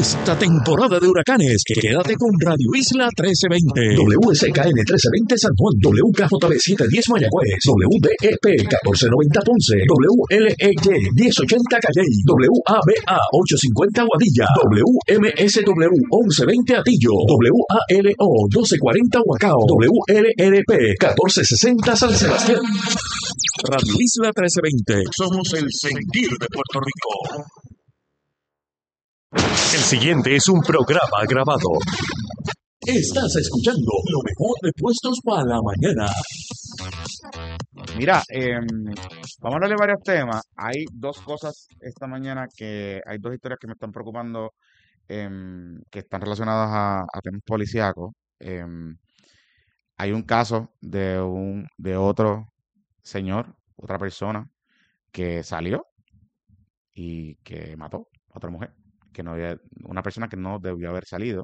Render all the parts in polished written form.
esta temporada de huracanes, quédate con Radio Isla 1320, WSKN 1320 San Juan, WKJB 710 Mayagüez, WDEP 1490 Ponce, WLEY 1080 Calley, WABA 850 Guadilla, WMSW 1120 Atillo, WALO 1240 Huacao, WLRP 1460 San Sebastián. Radio Isla 1320, somos el sentir de Puerto Rico. El siguiente es un programa grabado. Estás escuchando lo mejor de Puestos para la Mañana. Mira, vamos a hablarle varios temas. Hay dos cosas esta mañana hay dos historias que me están preocupando, que están relacionadas a temas policíacos. Hay un caso de otro señor, otra persona, que salió y que mató a otra mujer, una persona que no debió haber salido.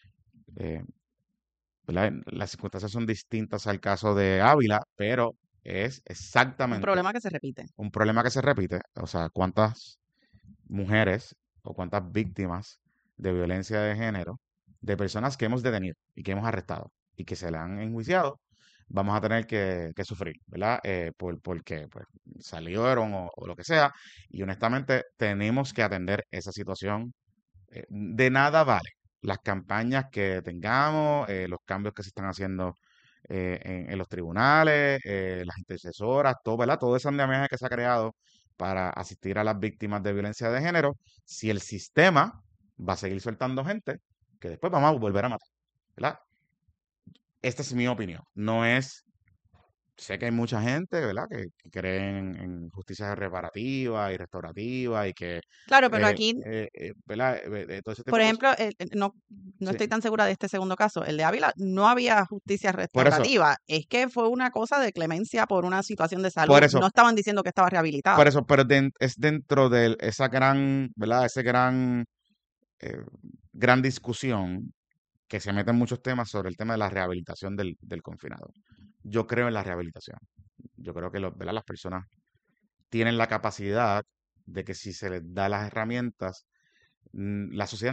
¿Verdad? Las circunstancias son distintas al caso de Ávila, pero es exactamente un problema que se repite. Un problema que se repite. O sea, cuántas mujeres o cuántas víctimas de violencia de género, de personas que hemos detenido y que hemos arrestado y que se le han enjuiciado, vamos a tener que sufrir, ¿verdad? Porque pues, salieron o lo que sea. Y honestamente tenemos que atender esa situación. De nada vale las campañas que tengamos, los cambios que se están haciendo en los tribunales, las intercesoras, todo, ¿verdad? Todo ese andamiaje que se ha creado para asistir a las víctimas de violencia de género, si el sistema va a seguir soltando gente que después vamos a volver a matar, ¿verdad? Esta es mi opinión. No es... Sé que hay mucha gente, ¿verdad?, que creen en justicia reparativa y restaurativa y que... Claro, pero aquí, ¿verdad? Todo ese tipo por de ejemplo, no Sí. estoy tan segura de este segundo caso. El de Ávila no había justicia restaurativa. Es que fue una cosa de clemencia por una situación de salud. Por eso. No estaban diciendo que estaba rehabilitado. Por eso, pero es dentro de esa gran, ¿verdad? Ese gran discusión que se mete en muchos temas sobre el tema de la rehabilitación del confinado. Yo creo en la rehabilitación. Yo creo que ¿verdad? Las personas tienen la capacidad de que si se les da las herramientas, la sociedad